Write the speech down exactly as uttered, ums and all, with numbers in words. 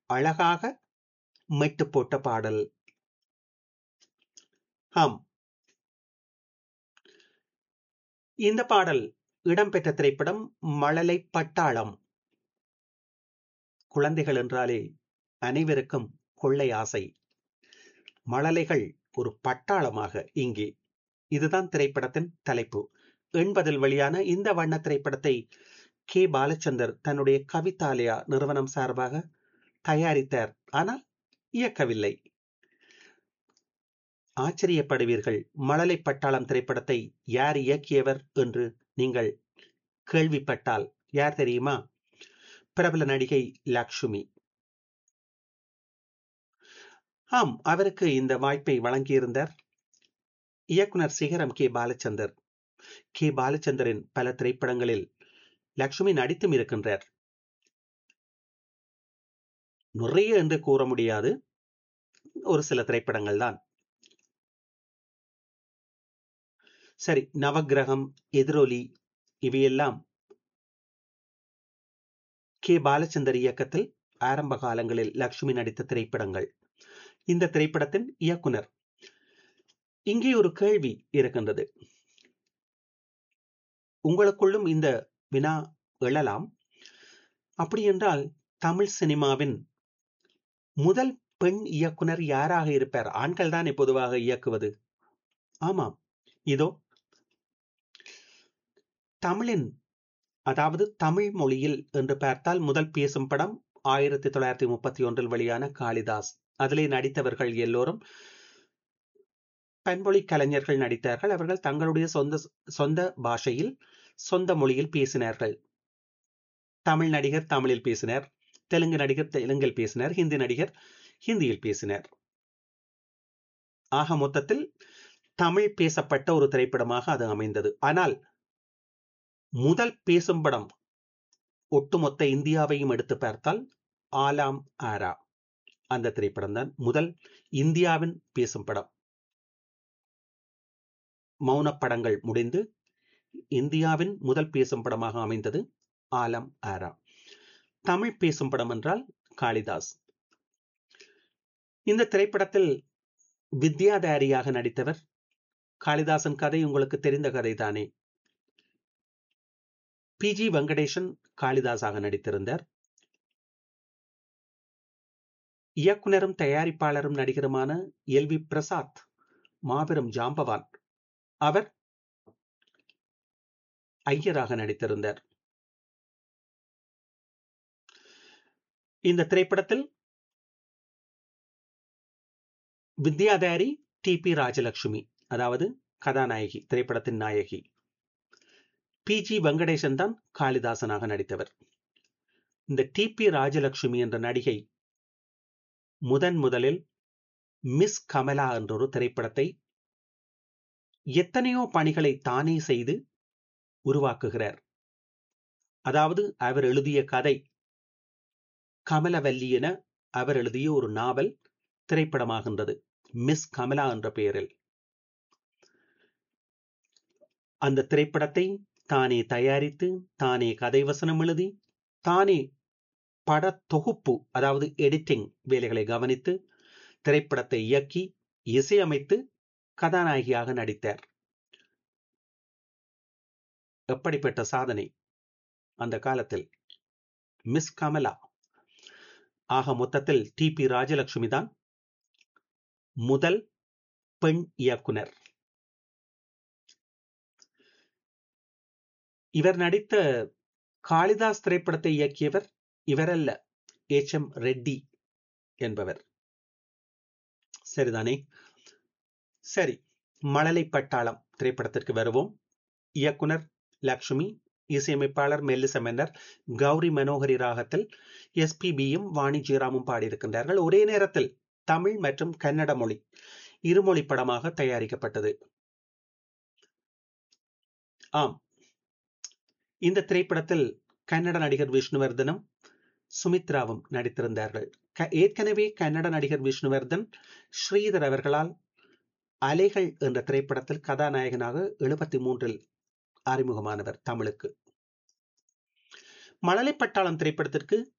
அழகாக மெட்டு போட்ட பாடல். ஆம், இந்த பாடல் இடம்பெற்ற திரைப்படம் மழலை பட்டாளம். குழந்தைகள் என்றாலே அனைவருக்கும் கொள்ளை ஆசை. மழலைகள் ஒரு பட்டாளமாக இங்கே. இதுதான் திரைப்படத்தின் தலைப்பு. எண்பதில் வெளியான இந்த வண்ண திரைப்படத்தை கே பாலச்சந்தர் தன்னுடைய கவிதாலயா நிறுவனம் சார்பாக தயாரித்தார். ஆனால் இயக்கவில்லை. ஆச்சரியப்படுவீர்கள். மழலை பட்டாளம் திரைப்படத்தை யார் இயக்கியவர் என்று நீங்கள் கேள்விப்பட்டால் யார் தெரியுமா? பிரபல நடிகை லக்ஷ்மி. ஆம், அவருக்கு இந்த வாய்ப்பை வழங்கியிருந்தார் இயக்குனர் சிகரம் கே பாலச்சந்தர். கே பாலச்சந்தரின் பல திரைப்படங்களில் லக்ஷ்மி நடித்தும் இருக்கின்றார். நிறைய என்று கூற முடியாது, ஒரு சில திரைப்படங்கள் தான். சரி, நவக்கிரகம், எதிரொலி, இவையெல்லாம் கே பாலச்சந்தர் இயக்கத்தில் ஆரம்ப காலங்களில் லக்ஷ்மி நடித்த திரைப்படங்கள். இந்த திரைப்படத்தின் இயக்குனர். இங்கே ஒரு கேள்வி இருக்கின்றது. உங்களுக்குள்ளும் இந்த வினா எழலாம். அப்படி என்றால் தமிழ் சினிமாவின் முதல் பெண் இயக்குனர் யாராக இருப்பார்? ஆண்கள் தான் பொதுவாக இயக்குவது. ஆமாம், இதோ தமிழின், அதாவது தமிழ் மொழியில் என்று பார்த்தால் முதல் பேசும் படம் ஆயிரத்தி தொள்ளாயிரத்தி முப்பத்தி ஒன்றில் வெளியான காளிதாஸ். அதிலே நடித்தவர்கள் எல்லோரும் பன்மொழி கலைஞர்கள் நடித்தார்கள். அவர்கள் தங்களுடைய சொந்த சொந்த பாஷையில் சொந்த மொழியில் பேசினார்கள். தமிழ் நடிகர் தமிழில் பேசினார், தெலுங்கு நடிகர் தெலுங்கில் பேசினார், ஹிந்தி நடிகர் ஹிந்தியில் பேசினார். ஆக மொத்தத்தில் தமிழ் பேசப்பட்ட ஒரு திரைப்படமாக அது அமைந்தது. ஆனால் முதல் பேசும் படம் ஒட்டுமொத்த இந்தியாவையும் எடுத்து பார்த்தால் ஆலாம் ஆரா அந்த திரைப்படம் தான் முதல் இந்தியாவின் பேசும் படம். மௌன படங்கள் முடிந்து இந்தியாவின் முதல் பேசும் படமாக அமைந்தது ஆலம் ஆரா. தமிழ் பேசும் படம் என்றால் காளிதாஸ். இந்த திரைப்படத்தில் வித்யாதாரியாக நடித்தவர். காளிதாசன் கதை உங்களுக்கு தெரிந்த கதை தானே. பி ஜி வெங்கடேசன் காளிதாஸாக நடித்திருந்தார். இயக்குனரும் தயாரிப்பாளரும் நடிகருமான எல் வி பிரசாத், மாபெரும் ஜாம்பவான், அவர் ஐயராக நடித்திருந்தார். இந்த திரைப்படத்தில் வித்யாதாரி டி பி ராஜலட்சுமி, அதாவது கதாநாயகி, திரைப்படத்தின் நாயகி. பி ஜி வெங்கடேசன் தான் காளிதாசனாக நடித்தவர். இந்த டி பி ராஜலட்சுமி என்ற நடிகை முதன் முதலில் மிஸ் கமலா என்ற ஒரு திரைப்படத்தை எத்தனையோ பணிகளை தானே செய்து உருவாக்குகிறார். அதாவது அவர் எழுதிய கதை கமலவல்லி என அவர் எழுதிய ஒரு நாவல் திரைப்படமாகின்றது, மிஸ் கமலா என்ற பெயரில். அந்த திரைப்படத்தை தானே தயாரித்து, தானே கதை வசனம் எழுதி, தானே பட தொகுப்பு, அதாவது எடிட்டிங் வேலைகளை கவனித்து, திரைப்படத்தை இயக்கி இசையமைத்து கதாநாயகியாக நடித்தார். எப்படிப்பட்ட சாதனை அந்த காலத்தில்! மிஸ் கமலா. ஆக மொத்தத்தில் டி பி ராஜலட்சுமி தான் முதல் பெண் இயக்குனர். இவர் நடித்த காளிதாஸ் திரைப்படத்தை இயக்கியவர் இவரல்ல, எச் எம் ரெட்டி என்பவர். சரிதானே? சரி, மழலை பட்டாளம் திரைப்படத்திற்கு வருவோம். இயக்குனர் லக்ஷ்மி, இசையமைப்பாளர் மெல்லிச மன்னர் கௌரி மனோகரி ராகத்தில் எஸ் பி பியும் வாணி ஜெயராமும் பாடியிருக்கின்றார்கள். ஒரே நேரத்தில் தமிழ் மற்றும் கன்னட மொழி இருமொழி படமாக தயாரிக்கப்பட்டது. ஆம், இந்த திரைப்படத்தில் கன்னட நடிகர் விஷ்ணுவர்தனும் சுமித்ராவும் நடித்திருந்தார்கள். ஏற்கனவே கன்னட நடிகர் விஷ்ணுவர்தன் ஸ்ரீதர் அவர்களால் அலைகள் என்ற திரைப்படத்தில் கதாநாயகனாக எழுபத்தி மூன்றில் அறிமுகமானவர் தமிழுக்கு. மழலை பட்டாளம் திரைப்படத்திற்கு